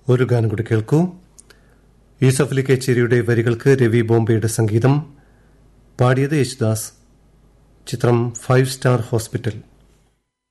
ഒരു ഗാനം കൂടി കേൾക്കൂ. യൂസഫ് അലി കേച്ചേരിയുടെ വരികൾക്ക് രവി ബോംബെയുടെ സംഗീതം. പാടിയത് യേശുദാസ്. ചിത്രം 5 സ്റ്റാർ ഹോസ്പിറ്റൽ.